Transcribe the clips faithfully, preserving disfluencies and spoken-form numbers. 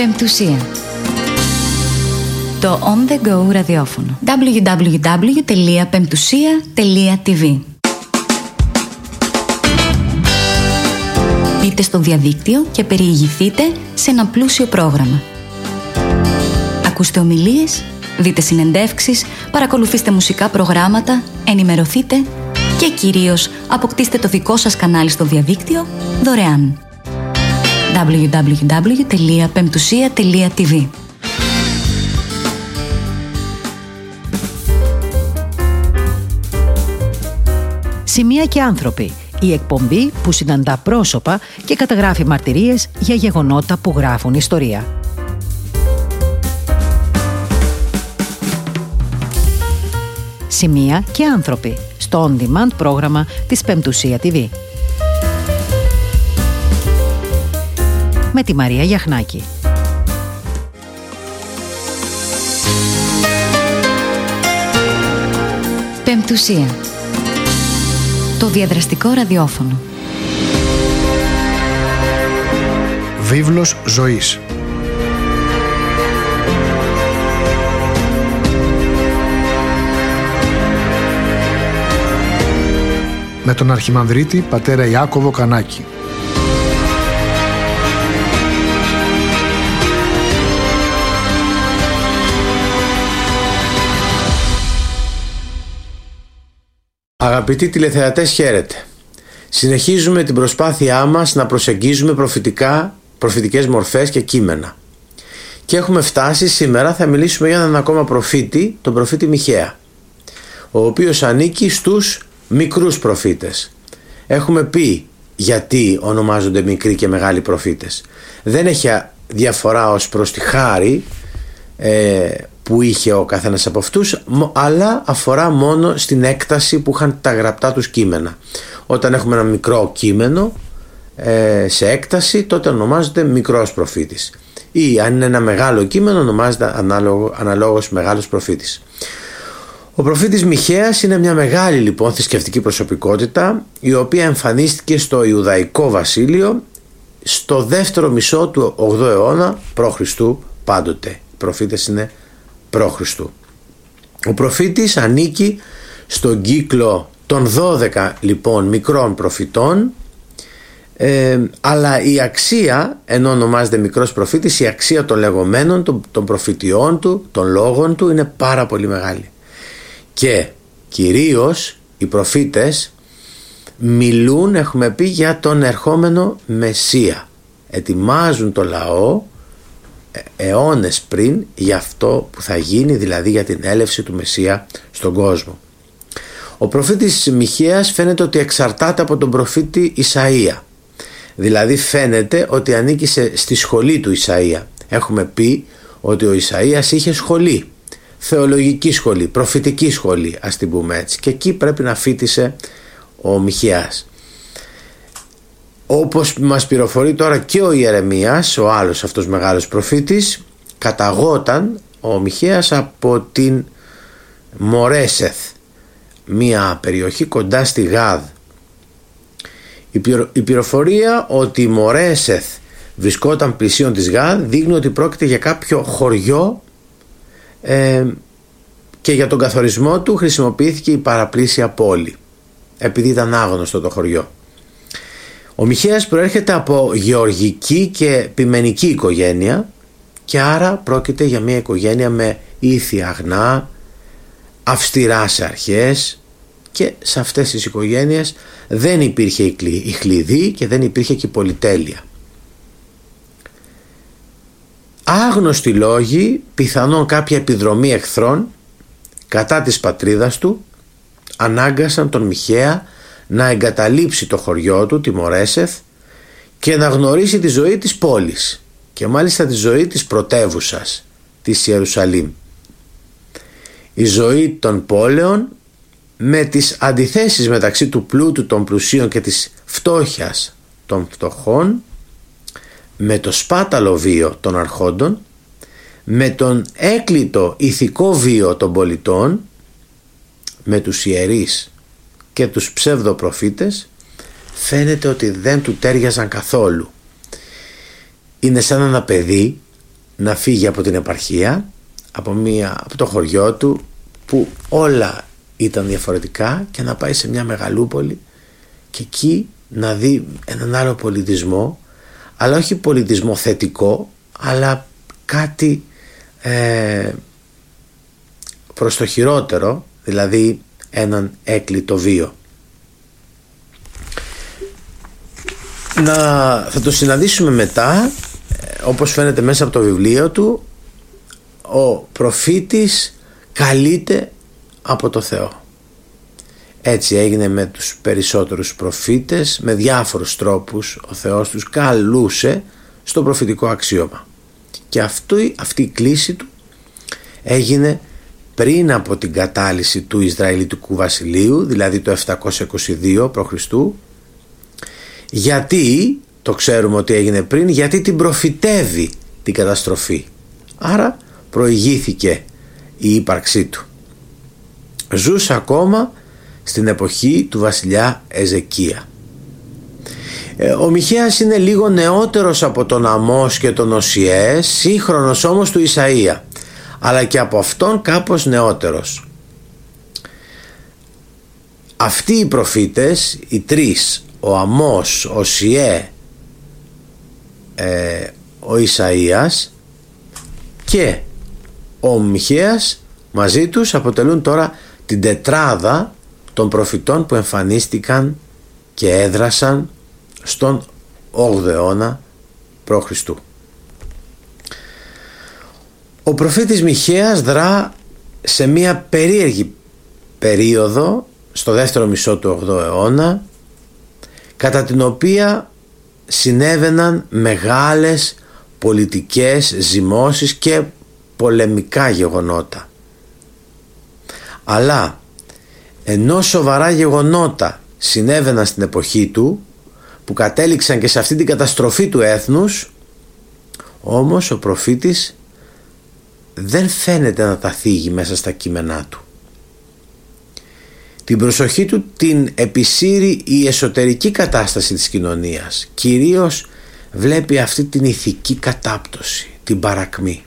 Πεμπτουσία. Το On The Go ραδιόφωνο. ντάμπλιου ντάμπλιου ντάμπλιου τελεία πεμπτουσία τελεία τι βι. Μπείτε στο διαδίκτυο και περιηγηθείτε σε ένα πλούσιο πρόγραμμα. Ακούστε ομιλίες, δείτε συνεντεύξεις, παρακολουθήστε μουσικά προγράμματα, ενημερωθείτε και κυρίως αποκτήστε το δικό σας κανάλι στο διαδίκτυο δωρεάν. ντάμπλιου ντάμπλιου ντάμπλιου τελεία πεμπτουσία τελεία τι βι. Σημεία και άνθρωποι. Η εκπομπή που συναντά πρόσωπα και καταγράφει μαρτυρίες για γεγονότα που γράφουν ιστορία. Σημεία και άνθρωποι στο On Demand πρόγραμμα της Πεμπτουσία τι βι. Με τη Μαρία Γιαχνάκη. Πεμπτουσία. Το διαδραστικό ραδιόφωνο. Βίβλος ζωής. Με τον Αρχιμανδρίτη πατέρα Ιάκωβο Κανάκη. Αγαπητοί τηλεθεατές, χαίρετε. Συνεχίζουμε την προσπάθειά μας να προσεγγίζουμε προφητικά, προφητικές μορφές και κείμενα. Και έχουμε φτάσει σήμερα, θα μιλήσουμε για έναν ακόμα προφήτη, τον προφήτη Μιχαία, ο οποίος ανήκει στους μικρούς προφήτες. Έχουμε πει γιατί ονομάζονται μικροί και μεγάλοι προφήτες. Δεν έχει διαφορά ως προς τη χάρη ε, που είχε ο καθένας από αυτούς, αλλά αφορά μόνο στην έκταση που είχαν τα γραπτά τους κείμενα. Όταν έχουμε ένα μικρό κείμενο ε, σε έκταση, τότε ονομάζεται μικρός προφήτης, ή αν είναι ένα μεγάλο κείμενο ονομάζεται ανάλογο, αναλόγως μεγάλος προφήτης. Ο προφήτης Μιχαίας είναι μια μεγάλη λοιπόν θρησκευτική προσωπικότητα, η οποία εμφανίστηκε στο Ιουδαϊκό βασίλειο στο δεύτερο μισό του όγδοου αιώνα π.Χ. πάντοτε. Οι προφήτες είναι π.Χ. Ο προφήτης ανήκει στον κύκλο των δώδεκα λοιπόν μικρών προφητών, ε, αλλά η αξία, ενώ ονομάζεται μικρός προφήτης, η αξία των λεγόμενων, των, των προφητιών του, των λόγων του είναι πάρα πολύ μεγάλη. Και κυρίως οι προφήτες μιλούν, έχουμε πει, για τον ερχόμενο Μεσσία. Ετοιμάζουν το λαό αιώνες πριν για αυτό που θα γίνει, δηλαδή για την έλευση του Μεσσία στον κόσμο. Ο προφήτης Μιχαίας φαίνεται ότι εξαρτάται από τον προφήτη Ισαΐα. Δηλαδή φαίνεται ότι ανήκει στη σχολή του Ισαΐα. Έχουμε πει ότι ο Ισαΐας είχε σχολή, θεολογική σχολή, προφητική σχολή, ας την πούμε έτσι, και εκεί πρέπει να φοίτησε ο Μιχαίας. Όπως μας πληροφορεί τώρα και ο Ιερεμίας, ο άλλος αυτός μεγάλος προφήτης, καταγόταν ο Μιχαίας από την Μορέσεθ, μια περιοχή κοντά στη Γάδ. Η πληροφορία ότι η Μορέσεθ βρισκόταν πλησίον της Γάδ δείχνει ότι πρόκειται για κάποιο χωριό, ε, και για τον καθορισμό του χρησιμοποιήθηκε η παραπλήσια πόλη, επειδή ήταν άγνωστο το χωριό. Ο Μιχαίας προέρχεται από γεωργική και ποιμενική οικογένεια και άρα πρόκειται για μια οικογένεια με ήθη αγνά, αυστηρά σε αρχές, και σε αυτές τις οικογένειες δεν υπήρχε η χλειδί και δεν υπήρχε και η πολυτέλεια. Άγνωστοι λόγοι, πιθανόν κάποια επιδρομή εχθρών κατά της πατρίδας του, ανάγκασαν τον Μιχαία να εγκαταλείψει το χωριό του, τη Μορέσεθ, και να γνωρίσει τη ζωή της πόλης και μάλιστα τη ζωή της πρωτεύουσας, της Ιερουσαλήμ. Η ζωή των πόλεων, με τις αντιθέσεις μεταξύ του πλούτου των πλουσίων και της φτώχειας των φτωχών, με το σπάταλο βίο των αρχόντων, με τον έκλειτο ηθικό βίο των πολιτών, με τους ιερείς και τους ψευδοπροφήτες, φαίνεται ότι δεν του τέριαζαν καθόλου. Είναι σαν ένα παιδί να φύγει από την επαρχία, από, μια, από το χωριό του που όλα ήταν διαφορετικά, και να πάει σε μια μεγαλούπολη και εκεί να δει έναν άλλο πολιτισμό, αλλά όχι πολιτισμό θετικό, αλλά κάτι ε, προς το χειρότερο, δηλαδή έναν έκλειτο βίο. Να, θα το συναντήσουμε μετά, όπως φαίνεται μέσα από το βιβλίο του. Ο προφήτης καλείται από το Θεό. Έτσι έγινε με τους περισσότερους προφήτες, με διάφορους τρόπους ο Θεός τους καλούσε στο προφητικό αξίωμα. Και αυτή, αυτή η κλήση του έγινε πριν από την κατάλυση του Ισραηλιτικού βασιλείου, δηλαδή το επτακόσια είκοσι δύο π.Χ. Γιατί, το ξέρουμε ότι έγινε πριν, γιατί την προφητεύει την καταστροφή. Άρα προηγήθηκε η ύπαρξή του. Ζούσε ακόμα στην εποχή του βασιλιά Εζεκία. Ο Μιχαίας είναι λίγο νεότερος από τον Αμώς και τον Οσιέ, σύγχρονος όμως του Ισαΐα, αλλά και από αυτόν κάπως νεότερος. Αυτοί οι προφήτες, οι τρεις, ο Αμώς, ο Οσιέ, ε, ο Ισαΐας και ο Μιχαίας, μαζί τους αποτελούν τώρα την τετράδα των προφητών που εμφανίστηκαν και έδρασαν στον όγδοο αιώνα π.Χ. Ο προφήτης Μιχαίας δρά σε μια περίεργη περίοδο στο δεύτερο μισό του όγδοου αιώνα, κατά την οποία συνέβαιναν μεγάλες πολιτικές ζυμώσεις και πολεμικά γεγονότα. Αλλά ενώ σοβαρά γεγονότα συνέβαιναν στην εποχή του, που κατέληξαν και σε αυτή την καταστροφή του έθνους, όμως ο προφήτης δεν φαίνεται να τα θίγει μέσα στα κείμενά του. Την προσοχή του την επισύρει η εσωτερική κατάσταση της κοινωνίας. Κυρίως βλέπει αυτή την ηθική κατάπτωση, την παρακμή.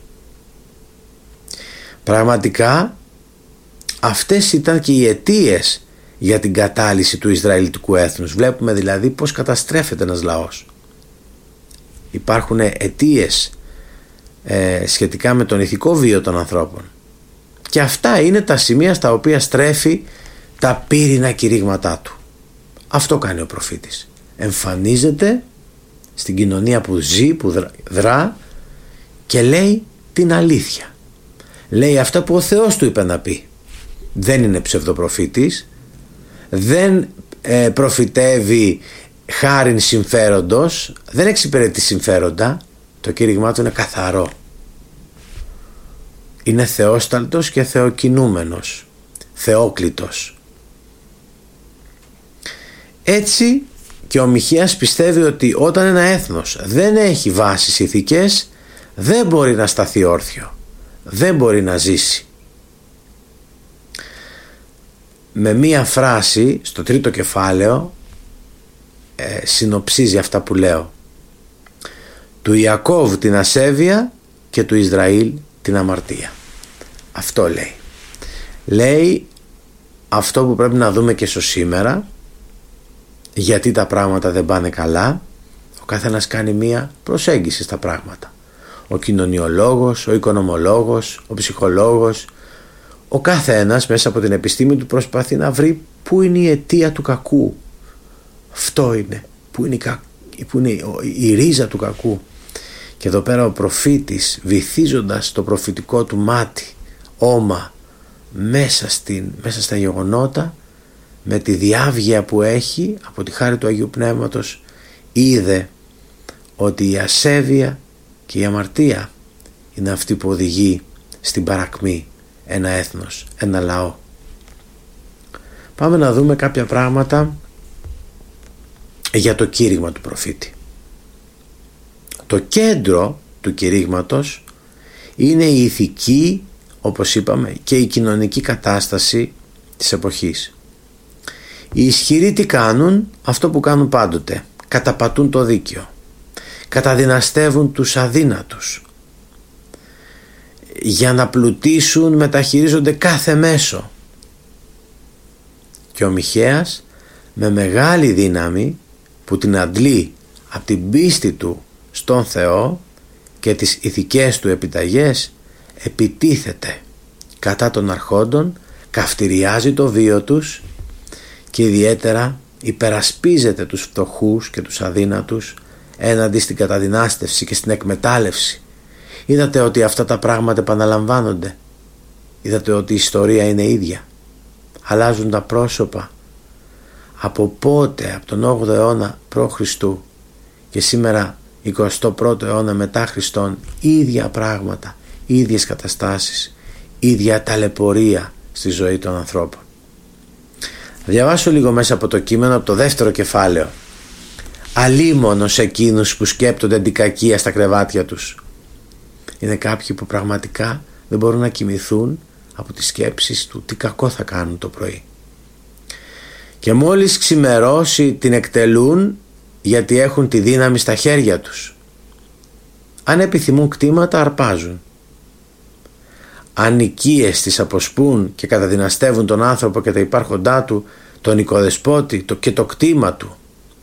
Πραγματικά αυτές ήταν και οι αιτίες για την κατάλυση του Ισραηλιτικού έθνους. Βλέπουμε δηλαδή πως καταστρέφεται ένας λαός. Υπάρχουν αιτίες ε, σχετικά με τον ηθικό βίο των ανθρώπων, και αυτά είναι τα σημεία στα οποία στρέφει τα πύρινα κηρύγματά του. Αυτό κάνει ο προφήτης. Εμφανίζεται στην κοινωνία που ζει, που δρά, και λέει την αλήθεια. Λέει αυτά που ο Θεός του είπε να πει. Δεν είναι ψευδοπροφήτης, δεν ε, προφητεύει χάριν συμφέροντος, δεν εξυπηρετεί συμφέροντα. Το κήρυγμά του είναι καθαρό. Είναι θεόσταλτος και θεοκινούμενος, θεόκλητος. Έτσι και ο Μιχαίας πιστεύει ότι όταν ένα έθνος δεν έχει βάσεις ηθικές, δεν μπορεί να σταθεί όρθιο, δεν μπορεί να ζήσει. Με μία φράση στο τρίτο κεφάλαιο ε, συνοψίζει αυτά που λέω. Του Ιακώβ την ασέβεια και του Ισραήλ την αμαρτία. Αυτό λέει. Λέει αυτό που πρέπει να δούμε και στο σήμερα, γιατί τα πράγματα δεν πάνε καλά. Ο καθένας κάνει μία προσέγγιση στα πράγματα. Ο κοινωνιολόγος, ο οικονομολόγος, ο ψυχολόγος, ο κάθε ένας μέσα από την επιστήμη του προσπαθεί να βρει πού είναι η αιτία του κακού. Αυτό είναι, πού είναι η, κα... πού είναι η ρίζα του κακού. Και εδώ πέρα ο προφήτης, βυθίζοντας το προφητικό του μάτι όμα μέσα, στην, μέσα στα γεγονότα, με τη διάβγεια που έχει από τη χάρη του Αγίου Πνεύματος, είδε ότι η ασέβεια και η αμαρτία είναι αυτή που οδηγεί στην παρακμή ένα έθνος, ένα λαό. Πάμε να δούμε κάποια πράγματα για το κήρυγμα του προφήτη. Το κέντρο του κηρύγματος είναι η ηθική, όπως είπαμε, και η κοινωνική κατάσταση της εποχής. Οι ισχυροί τι κάνουν? Αυτό που κάνουν πάντοτε. Καταπατούν το δίκαιο. Καταδυναστεύουν τους αδύνατους. για να πλουτίσουν μεταχειρίζονται κάθε μέσο. Και ο Μιχαίας με μεγάλη δύναμη που την αντλεί από την πίστη του στον Θεό και τις ηθικές του επιταγές επιτίθεται κατά των αρχόντων, καυτηριάζει το βίο τους και ιδιαίτερα υπερασπίζεται τους φτωχούς και τους αδύνατους έναντι στην καταδυνάστευση και στην εκμετάλλευση. Είδατε ότι αυτά τα πράγματα επαναλαμβάνονται. Είδατε ότι η ιστορία είναι ίδια. Αλλάζουν τα πρόσωπα. Από πότε, από τον όγδοο αιώνα π.Χ. και σήμερα εικοστό πρώτο αιώνα μετά Χριστόν, ίδια πράγματα, ίδιες καταστάσεις, ίδια ταλαιπωρία στη ζωή των ανθρώπων. Θα διαβάσω λίγο μέσα από το κείμενο, από το δεύτερο κεφάλαιο. Αλίμονος εκείνους που σκέπτονται την κακία στα κρεβάτια τους. Είναι κάποιοι που πραγματικά δεν μπορούν να κοιμηθούν από τις σκέψεις του τι κακό θα κάνουν το πρωί. Και μόλις ξημερώσει την εκτελούν, γιατί έχουν τη δύναμη στα χέρια τους. Αν επιθυμούν κτήματα, αρπάζουν. Αν οικίες τις αποσπούν και καταδυναστεύουν τον άνθρωπο και τα υπάρχοντά του, τον οικοδεσπότη το και το κτήμα του.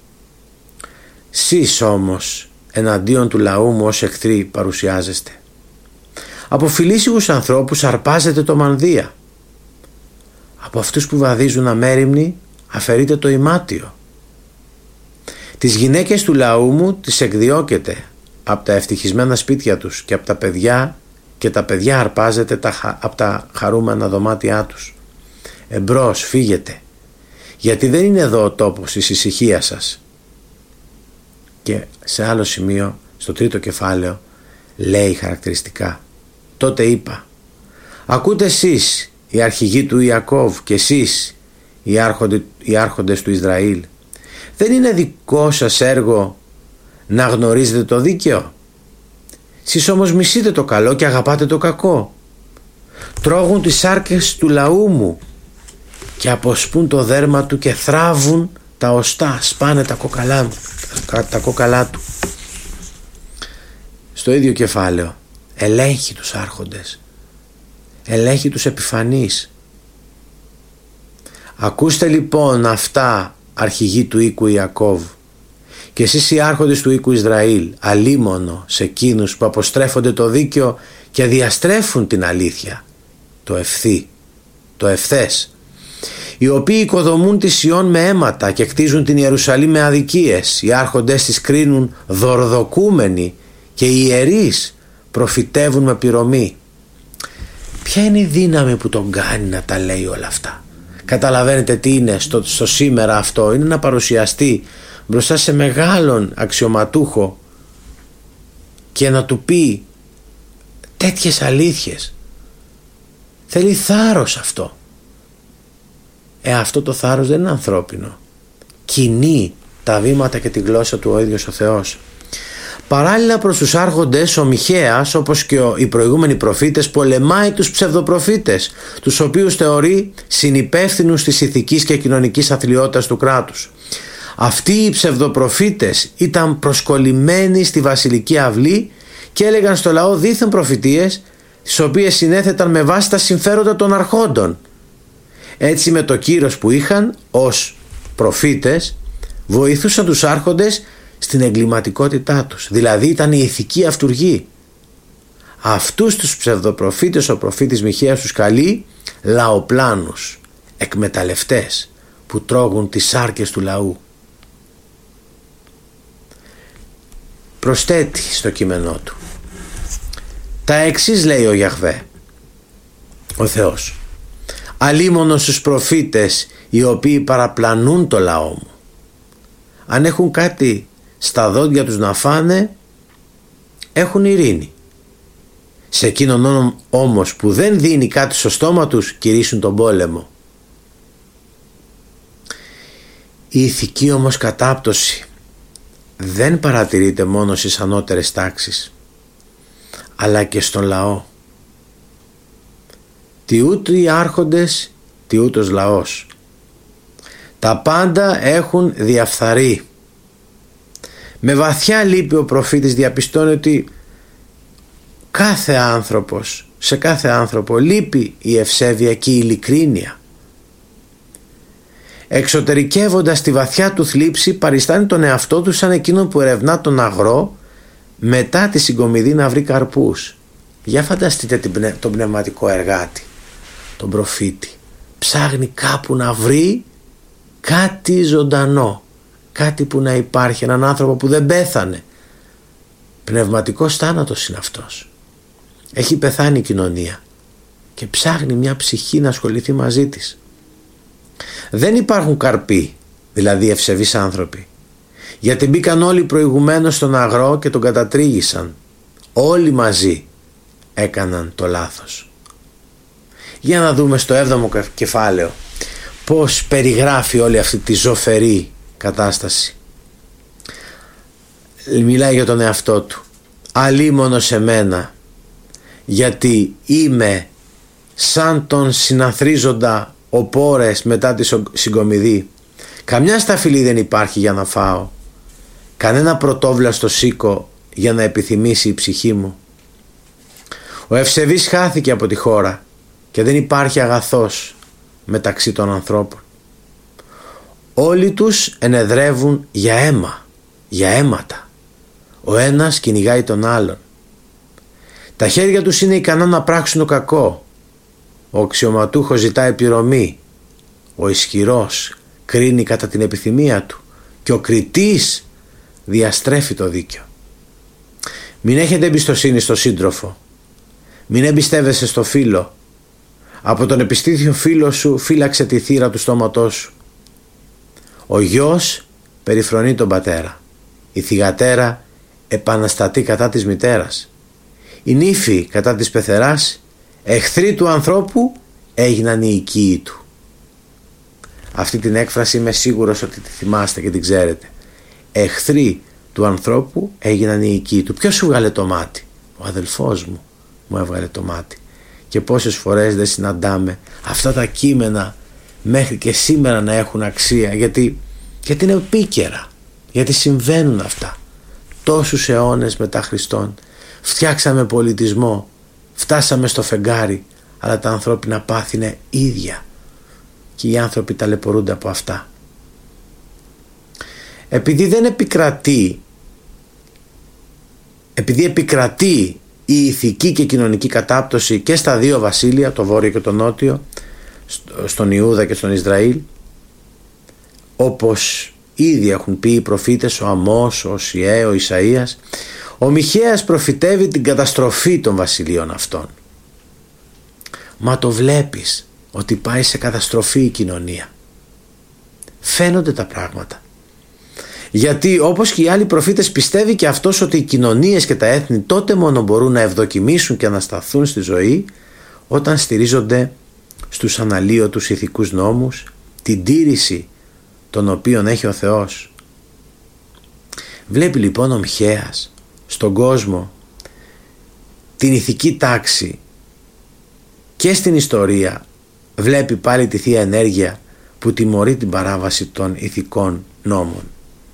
Σεις όμως εναντίον του λαού μου ως εχθροί παρουσιάζεστε. Από φιλήσυχους ανθρώπους αρπάζετε το μανδύα. Από αυτούς που βαδίζουν αμέριμνοι αφαιρείτε το ημάτιο. Τις γυναίκες του λαού μου τις εκδιώκετε από τα ευτυχισμένα σπίτια τους και από τα παιδιά, και τα παιδιά αρπάζετε τα, από τα χαρούμενα δωμάτια τους. Εμπρός φύγετε, γιατί δεν είναι εδώ ο τόπος της ησυχίας σας. Και σε άλλο σημείο, στο τρίτο κεφάλαιο, λέει χαρακτηριστικά: τότε είπα, ακούτε εσείς οι αρχηγοί του Ιακώβ και εσείς οι, άρχοντε, οι άρχοντες του Ισραήλ, δεν είναι δικό σας έργο να γνωρίζετε το δίκαιο? Σεις όμως μισείτε το καλό και αγαπάτε το κακό. Τρώγουν τις σάρκες του λαού μου και αποσπούν το δέρμα του και θράβουν τα οστά, σπάνε τα κόκαλά, τα κόκαλά του. Στο ίδιο κεφάλαιο ελέγχει τους άρχοντες, ελέγχει τους επιφανείς. Ακούστε λοιπόν αυτά, αρχηγοί του οίκου Ιακώβ, και εσείς οι άρχοντες του οίκου Ισραήλ, αλίμονο σε εκείνους που αποστρέφονται το δίκαιο και διαστρέφουν την αλήθεια, το ευθύ, το ευθές, οι οποίοι οικοδομούν τη Σιών με αίματα και κτίζουν την Ιερουσαλήμ με αδικίες. Οι άρχοντες της κρίνουν δορδοκούμενοι και οι ιερείς προφητεύουν με πληρωμή. Ποια είναι η δύναμη που τον κάνει να τα λέει όλα αυτά? Καταλαβαίνετε τι είναι στο, στο σήμερα αυτό? Είναι να παρουσιαστεί μπροστά σε μεγάλον αξιωματούχο και να του πει τέτοιες αλήθειες. Θέλει θάρρος αυτό. Ε, αυτό το θάρρος δεν είναι ανθρώπινο. Κινεί τα βήματα και τη γλώσσα του ο ίδιος ο Θεός. Παράλληλα προς τους άρχοντες, ο Μιχαίας, όπως και οι προηγούμενοι προφήτες, πολεμάει τους ψευδοπροφήτες, τους οποίους θεωρεί συνυπεύθυνους της ηθικής και κοινωνικής αθλιότητας του κράτους. Αυτοί οι ψευδοπροφήτες ήταν προσκολλημένοι στη βασιλική αυλή και έλεγαν στο λαό δίθεν προφητείες, τις οποίες συνέθεταν με βάση τα συμφέροντα των αρχόντων. Έτσι, με το κύρος που είχαν ως προφήτες, βοηθούσαν τους άρχοντες στην εγκληματικότητά τους, δηλαδή ήταν η ηθική αυτουργή. Αυτούς τους ψευδοπροφήτες ο προφήτης Μιχαίας τους καλεί λαοπλάνους, εκμεταλλευτές που τρώγουν τις σάρκες του λαού. Προσθέτει στο κείμενό του τα εξής, λέει ο Γιαχβέ, ο Θεός: αλίμονο στους προφήτες οι οποίοι παραπλανούν το λαό μου. Αν έχουν κάτι στα δόντια τους να φάνε, έχουν ειρήνη. Σε εκείνον όμως που δεν δίνει κάτι στο στόμα τους, κηρύσσουν τον πόλεμο. Η ηθική όμως κατάπτωση δεν παρατηρείται μόνο στις ανώτερες τάξεις, αλλά και στον λαό. Τι ούτε οι άρχοντες, τι ούτως λαός. Τα πάντα έχουν διαφθαρεί. Με βαθιά λύπη ο προφήτης διαπιστώνει ότι κάθε άνθρωπος σε κάθε άνθρωπο λείπει η ευσέβεια και η ειλικρίνεια. Εξωτερικεύοντας τη βαθιά του θλίψη, παριστάνει τον εαυτό του σαν εκείνον που ερευνά τον αγρό μετά τη συγκομιδή να βρει καρπούς. Για φανταστείτε τον πνευματικό εργάτη, τον προφήτη. Ψάχνει κάπου να βρει κάτι ζωντανό, κάτι που να υπάρχει, έναν άνθρωπο που δεν πέθανε. Πνευματικός θάνατος είναι αυτός. Έχει πεθάνει η κοινωνία και ψάχνει μια ψυχή να ασχοληθεί μαζί της. Δεν υπάρχουν καρποί, δηλαδή ευσεβείς άνθρωποι, γιατί μπήκαν όλοι προηγουμένως στον αγρό και τον κατατρίγησαν. Όλοι μαζί έκαναν το λάθος. Για να δούμε στο έβδομο κεφάλαιο πώς περιγράφει όλη αυτή τη ζωφερή κατάσταση. Μιλάει για τον εαυτό του. Αλίμονο σε μένα, γιατί είμαι σαν τον συναθρίζοντα οπόρες μετά τη συγκομιδή. Καμιά σταφυλή δεν υπάρχει για να φάω, κανένα πρωτόβλαστο σίκο για να επιθυμήσει η ψυχή μου. Ο ευσεβής χάθηκε από τη χώρα και δεν υπάρχει αγαθός μεταξύ των ανθρώπων. Όλοι τους ενεδρεύουν για αίμα, για αίματα. Ο ένας κυνηγάει τον άλλον. Τα χέρια τους είναι ικανά να πράξουν το κακό. Ο αξιωματούχος ζητάει πληρωμή. Ο ισχυρός κρίνει κατά την επιθυμία του και ο κριτής διαστρέφει το δίκαιο. Μην έχετε εμπιστοσύνη στο σύντροφο. Μην εμπιστεύεσαι στο φίλο. Από τον επιστήθιο φίλο σου φύλαξε τη θύρα του στόματός σου. Ο γιος περιφρονεί τον πατέρα. Η θυγατέρα επαναστατεί κατά της μητέρας. Η νύφη κατά της πεθεράς. Εχθροί του ανθρώπου έγιναν οι οικοί του. Αυτή την έκφραση είμαι σίγουρος ότι τη θυμάστε και την ξέρετε. Εχθροί του ανθρώπου έγιναν οι οικοί του. Ποιος σου βγάλε το μάτι? Ο αδελφός μου μου έβγαλε το μάτι. Και πόσες φορές δεν συναντάμε αυτά τα κείμενα μέχρι και σήμερα να έχουν αξία, γιατί, γιατί είναι επίκαιρα, γιατί συμβαίνουν αυτά. Τόσους αιώνες μετά Χριστόν φτιάξαμε πολιτισμό, φτάσαμε στο φεγγάρι, αλλά τα ανθρώπινα πάθη είναι ίδια και οι άνθρωποι ταλαιπωρούνται από αυτά. Επειδή δεν επικρατεί επειδή επικρατεί η ηθική και κοινωνική κατάπτωση και στα δύο βασίλεια, το βόρειο και το νότιο, στον Ιούδα και στον Ισραήλ, όπως ήδη έχουν πει οι προφήτες, ο Αμώς, ο Οσιέ, ο Ισαΐας, ο Μιχαίας προφητεύει την καταστροφή των βασιλείων αυτών. Μα το βλέπεις ότι πάει σε καταστροφή η κοινωνία. Φαίνονται τα πράγματα. Γιατί όπως και οι άλλοι προφήτες πιστεύει και αυτός ότι οι κοινωνίες και τα έθνη τότε μόνο μπορούν να ευδοκιμήσουν και να σταθούν στη ζωή όταν στηρίζονται στους αναλύωτους ηθικούς νόμους, την τήρηση των οποίων έχει ο Θεός. Βλέπει λοιπόν ο Μιχαίας στον κόσμο την ηθική τάξη και στην ιστορία, βλέπει πάλι τη Θεία Ενέργεια που τιμωρεί την παράβαση των ηθικών νόμων.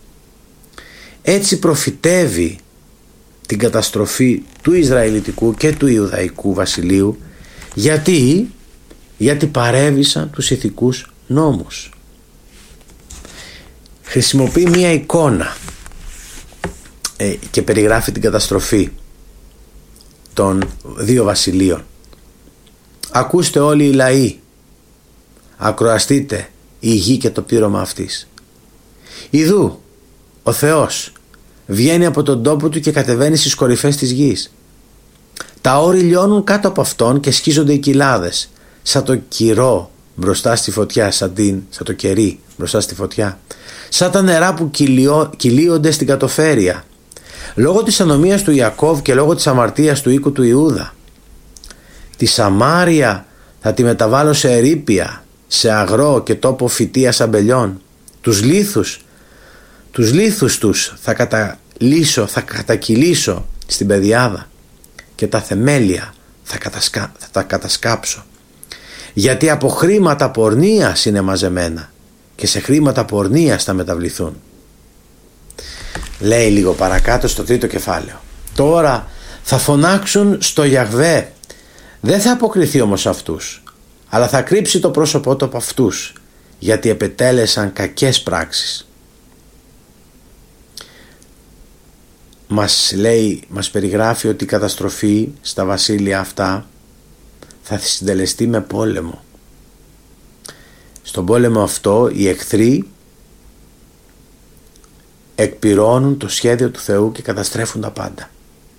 Έτσι προφητεύει την καταστροφή του Ισραηλιτικού και του Ιουδαϊκού βασιλείου. Γιατί, γιατί παρέβησαν τους ηθικούς νόμους. Χρησιμοποιεί μία εικόνα ε, και περιγράφει την καταστροφή των δύο βασιλείων. Ακούστε όλοι οι λαοί, ακροαστείτε η γη και το πλήρωμα αυτής. Ιδού ο Θεός βγαίνει από τον τόπο του και κατεβαίνει στις κορυφές της γης. Τα όρη λιώνουν κάτω από αυτόν και σκίζονται οι κοιλάδες, σαν το κυρό μπροστά στη φωτιά, σαν, την, σαν το κερί μπροστά στη φωτιά, σαν τα νερά που κυλιώ, κυλίονται στην κατοφέρεια, λόγω της ανομίας του Ιακώβ και λόγω της αμαρτίας του οίκου του Ιούδα. Τη Σαμάρια θα τη μεταβάλω σε ερείπια, σε αγρό και τόπο φυτείας αμπελιών. Τους λίθους Τους λίθους τους θα καταλύσω, θα κατακυλήσω στην πεδιάδα και τα θεμέλια θα, κατασκα... θα τα κατασκάψω. Γιατί από χρήματα πορνείας είναι μαζεμένα και σε χρήματα πορνείας θα μεταβληθούν. Λέει λίγο παρακάτω στο τρίτο κεφάλαιο. Τώρα θα φωνάξουν στο Γιαχβέ, Δεν θα αποκριθεί όμως αυτούς, αλλά θα κρύψει το πρόσωπό του από αυτούς, γιατί επετέλεσαν κακές πράξεις. Μας λέει, μας περιγράφει ότι η καταστροφή στα βασίλεια αυτά θα συντελεστεί με πόλεμο. Στον πόλεμο αυτό οι εχθροί εκπυρώνουν το σχέδιο του Θεού και καταστρέφουν τα πάντα.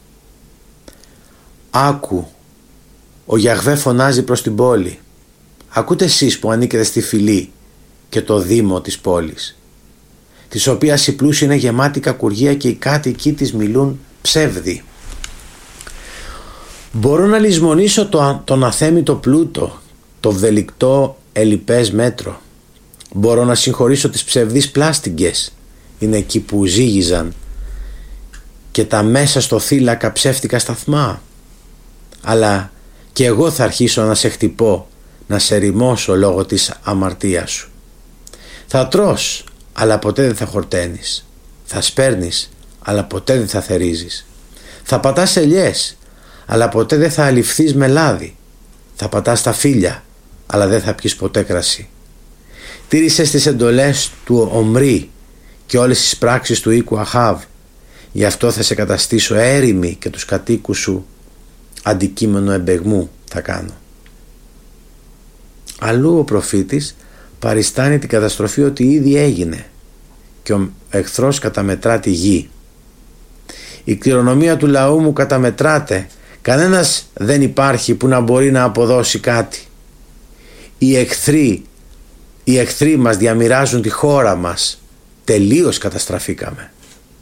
Άκου, ο Γιαχβέ φωνάζει προς την πόλη. Ακούτε εσείς που ανήκετε στη φυλή και το δήμο της πόλης, της οποίας η πλούσια είναι γεμάτη κακουργία και οι κάτοικοι της μιλούν ψεύδι. Μπορώ να λησμονήσω το, τον αθέμητο πλούτο, το βδελικτό ελλιπές μέτρο. Μπορώ να συγχωρήσω τις ψευδείς πλάστιγγες, είναι εκεί που ζήγιζαν, και τα μέσα στο θύλακα ψεύτικα σταθμά. Αλλά και εγώ θα αρχίσω να σε χτυπώ, να σε ρημώσω λόγω της αμαρτίας σου. Θα τρως, αλλά ποτέ δεν θα χορταίνεις. Θα σπέρνεις, αλλά ποτέ δεν θα θερίζεις. Θα πατάς ελιές, αλλά ποτέ δεν θα αληφθείς με λάδι. Θα πατάς τα φύλλα, αλλά δεν θα πιεις ποτέ κρασί. Τήρησες τις εντολές του Ομρί και όλες τις πράξεις του οίκου Αχάβ. Γι' αυτό θα σε καταστήσω έρημη και τους κατοίκους σου αντικείμενο εμπεγμού θα κάνω. Αλλού ο προφήτης παριστάνει την καταστροφή ότι ήδη έγινε και ο εχθρός καταμετρά τη γη. Η κληρονομία του λαού μου καταμετράται, κανένας δεν υπάρχει που να μπορεί να αποδώσει κάτι. Οι εχθροί, οι εχθροί μας διαμοιράζουν τη χώρα μας, τελείως καταστραφήκαμε.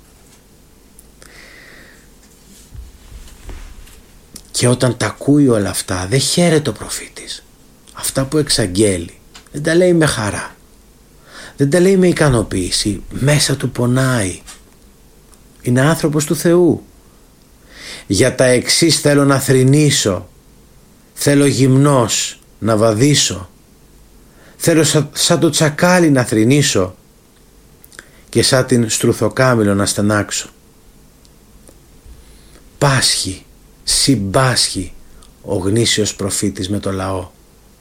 Και όταν τα ακούει όλα αυτά δεν χαίρεται ο προφήτης. Αυτά που εξαγγέλει δεν τα λέει με χαρά, δεν τα λέει με ικανοποίηση, μέσα του πονάει. Είναι άνθρωπος του Θεού. Για τα εξής θέλω να θρηνήσω, θέλω γυμνός να βαδίσω, θέλω σαν, σαν το τσακάλι να θρηνήσω και σαν την στρουθοκάμιλο να στενάξω. Πάσχει, συμπάσχει ο γνήσιος προφήτης με το λαό.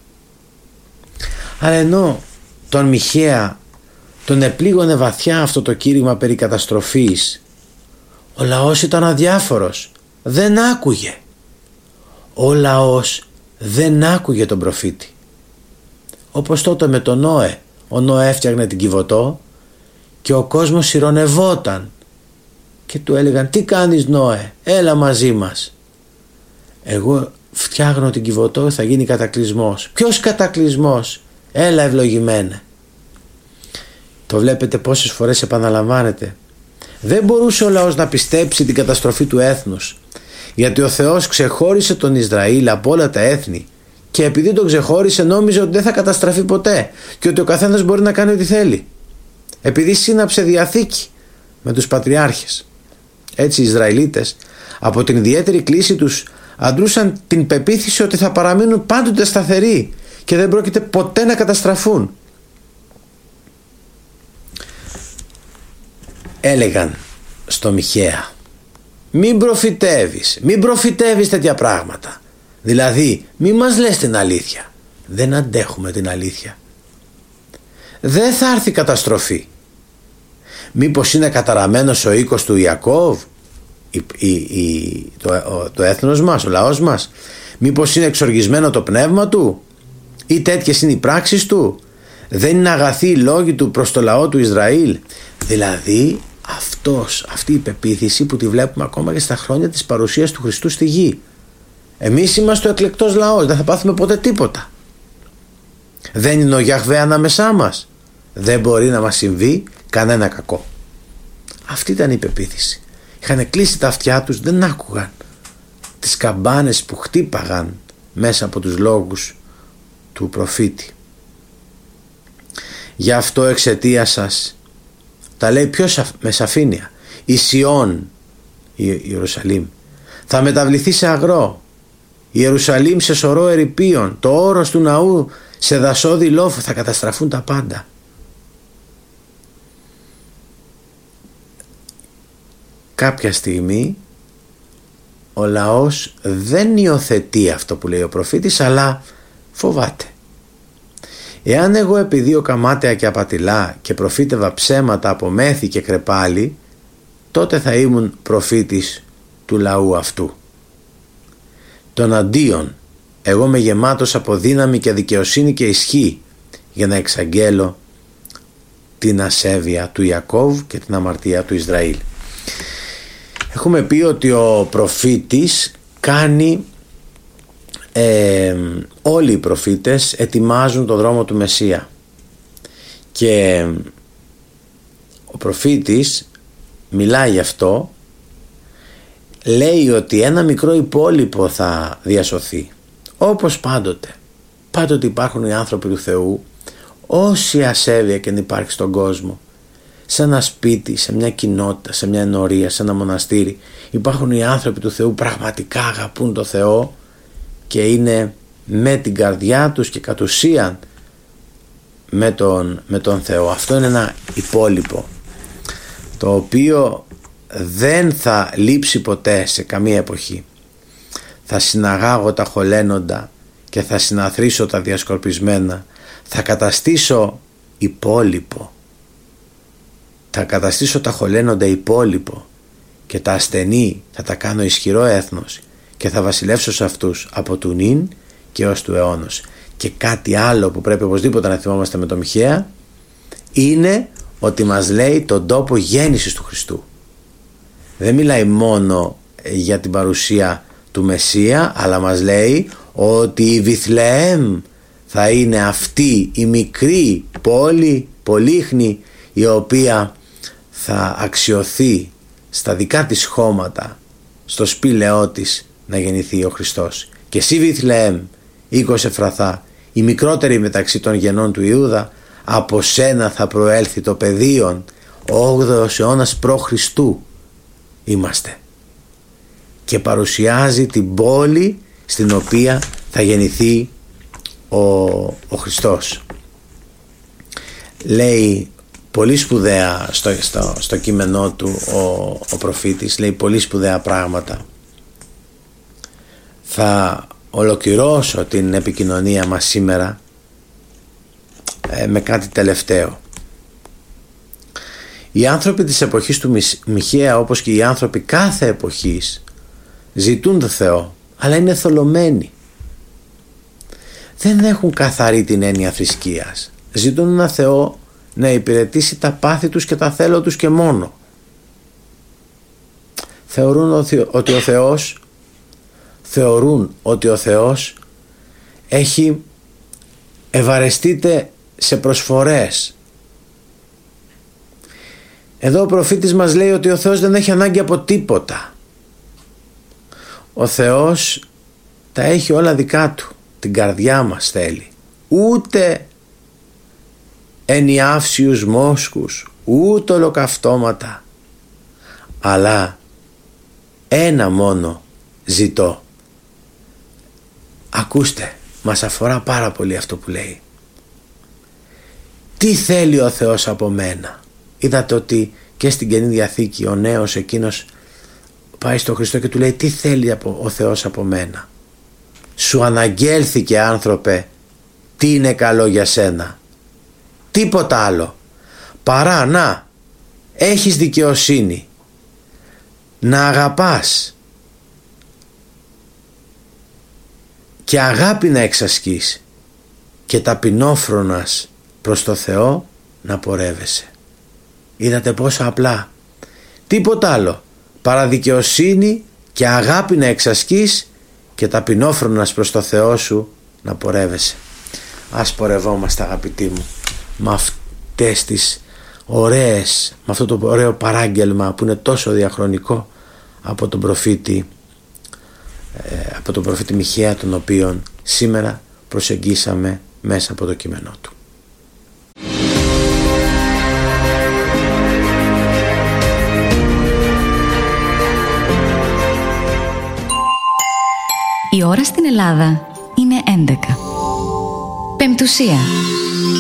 Αλλά ενώ τον Μιχαία τον επλήγωνε βαθιά αυτό το κήρυγμα περί καταστροφής, ο λαός ήταν αδιάφορος, δεν άκουγε. Ο λαός δεν άκουγε τον προφήτη. Όπως τότε με τον Νόε. Ο Νόε έφτιαχνε την Κιβωτό και ο κόσμος ηρωνευόταν και του έλεγαν, τι κάνεις Νόε, έλα μαζί μας. Εγώ φτιάχνω την Κιβωτό, θα γίνει κατακλυσμός. Ποιος κατακλυσμός? Έλα ευλογημένε. Το βλέπετε πόσες φορές επαναλαμβάνεται. Δεν μπορούσε ο λαός να πιστέψει την καταστροφή του έθνους, γιατί ο Θεός ξεχώρισε τον Ισραήλ από όλα τα έθνη και επειδή τον ξεχώρισε νόμιζε ότι δεν θα καταστραφεί ποτέ και ότι ο καθένας μπορεί να κάνει ό,τι θέλει, επειδή σύναψε διαθήκη με τους πατριάρχες. Έτσι οι Ισραηλίτες από την ιδιαίτερη κλίση τους αντρούσαν την πεποίθηση ότι θα παραμείνουν πάντοτε σταθεροί και δεν πρόκειται ποτέ να καταστραφούν. Έλεγαν στο Μιχαία, μην προφητεύεις, μην προφητεύεις τέτοια πράγματα. Δηλαδή μη μας λες την αλήθεια. Δεν αντέχουμε την αλήθεια. Δεν θα έρθει καταστροφή. Μήπως είναι καταραμένος ο οίκος του Ιακώβ, η, η, η, το, ο, το έθνος μας, ο λαός μας? Μήπως είναι εξοργισμένο το πνεύμα του ή τέτοιες είναι οι πράξεις του? Δεν είναι αγαθοί οι λόγοι του προς το λαό του Ισραήλ? Δηλαδή αυτός, αυτή η πεποίθηση που τη βλέπουμε ακόμα και στα χρόνια της παρουσίας του Χριστού στη γη. Εμείς είμαστε ο εκλεκτός λαός, δεν θα πάθουμε ποτέ τίποτα. Δεν είναι ο Γιαχβέ ανάμεσά μας? Δεν μπορεί να μας συμβεί κανένα κακό. Αυτή ήταν η πεποίθηση. Είχαν κλείσει τα αυτιά τους, δεν άκουγαν τις καμπάνες που χτύπαγαν μέσα από τους λόγους του προφήτη. Γι' αυτό εξαιτίας σας, τα λέει πιο με σαφήνεια, η Σιών, η Ιερουσαλήμ, θα μεταβληθεί σε αγρό, η Ιερουσαλήμ σε σωρό ερειπίων, το όρος του ναού σε δασόδι λόφο, θα καταστραφούν τα πάντα. Κάποια στιγμή ο λαός δεν υιοθετεί αυτό που λέει ο προφήτης, αλλά φοβάται. Εάν εγώ επιδίωκα μάταια και απατηλά και προφήτευα ψέματα από μέθη και κρεπάλι, τότε θα ήμουν προφήτης του λαού αυτού. Τον αντίον, εγώ είμαι γεμάτος από δύναμη και δικαιοσύνη και ισχύ για να εξαγγέλω την ασέβεια του Ιακώβ και την αμαρτία του Ισραήλ. Έχουμε πει ότι ο προφήτης κάνει, ε, όλοι οι προφήτες ετοιμάζουν το δρόμο του Μεσσία, και ο προφήτης μιλάει γι' αυτό, λέει ότι ένα μικρό υπόλοιπο θα διασωθεί. Όπως πάντοτε, πάντοτε υπάρχουν οι άνθρωποι του Θεού, όση ασέβεια και να υπάρχει στον κόσμο, σε ένα σπίτι, σε μια κοινότητα, σε μια ενορία, σε ένα μοναστήρι, υπάρχουν οι άνθρωποι του Θεού, πραγματικά αγαπούν το Θεό και είναι με την καρδιά τους και κατ' ουσίαν με τον, με τον Θεό. Αυτό είναι ένα υπόλοιπο το οποίο δεν θα λείψει ποτέ σε καμία εποχή. Θα συναγάγω τα χωλένοντα και θα συναθρήσω τα διασκορπισμένα, θα καταστήσω υπόλοιπο, θα καταστήσω τα χωλένοντα υπόλοιπο και τα ασθενή θα τα κάνω ισχυρό έθνος και θα βασιλεύσω σε αυτούς από του νυν και ως του αιώνος. Και κάτι άλλο που πρέπει οπωσδήποτε να θυμόμαστε με το Μιχαία είναι ότι μας λέει τον τόπο γέννησης του Χριστού. Δεν μιλάει μόνο για την παρουσία του Μεσσία, αλλά μας λέει ότι η Βιθλεέμ θα είναι αυτή η μικρή πόλη, πολύχνη, η οποία θα αξιωθεί στα δικά της χώματα, στο σπήλαιό της, να γεννηθεί ο Χριστός. Και εσύ Βιθλεέμ, οίκος Εφραθά, η μικρότερη μεταξύ των γενών του Ιούδα, από σένα θα προέλθει το παιδίον. Ο όγδοος αιώνας π.Χ. είμαστε, και παρουσιάζει την πόλη στην οποία θα γεννηθεί ο, ο Χριστός. Λέει πολύ σπουδαία στο, στο, στο κείμενό του ο, ο προφήτης, λέει πολύ σπουδαία πράγματα. Θα ολοκληρώσω την επικοινωνία μας σήμερα ε, με κάτι τελευταίο. Οι άνθρωποι της εποχής του Μιχαία, όπως και οι άνθρωποι κάθε εποχής, ζητούν το Θεό, αλλά είναι θολωμένοι. Δεν έχουν καθαρή την έννοια θρησκείας. Ζητούν ένα Θεό να υπηρετήσει τα πάθη τους και τα θέλω τους και μόνο. Θεωρούν ότι ο Θεός θεωρούν ότι ο Θεός έχει ευαρεστείται σε προσφορές. Εδώ ο προφήτης μας λέει ότι ο Θεός δεν έχει ανάγκη από τίποτα. Ο Θεός τα έχει όλα δικά του. Την καρδιά μας θέλει. Ούτε ενιάυσιους μόσχους, ούτε ολοκαυτώματα, αλλά ένα μόνο ζητώ. Ακούστε, μας αφορά πάρα πολύ αυτό που λέει. Τι θέλει ο Θεός από μένα? Είδατε ότι και στην Καινή Διαθήκη ο νέος εκείνος πάει στον Χριστό και του λέει τι θέλει από, ο Θεός από μένα? Σου αναγγέλθηκε, άνθρωπε, τι είναι καλό για σένα. Τίποτα άλλο παρά να έχεις δικαιοσύνη, να αγαπάς και αγάπη να εξασκείς και ταπεινόφρονας προς το Θεό να πορεύεσαι. Είδατε πόσο απλά. Τίποτα άλλο παρά δικαιοσύνη και αγάπη να εξασκείς και ταπεινόφρονας προς το Θεό σου να πορεύεσαι. Ας πορευόμαστε, αγαπητοί μου, με αυτές τις ωραίες, με αυτό το ωραίο παράγγελμα που είναι τόσο διαχρονικό από τον προφήτη ε, από τον προφήτη Μιχαία, τον οποίον σήμερα προσεγγίσαμε μέσα από το κείμενό του. Η ώρα στην Ελλάδα είναι έντεκα. Πεμπτουσία.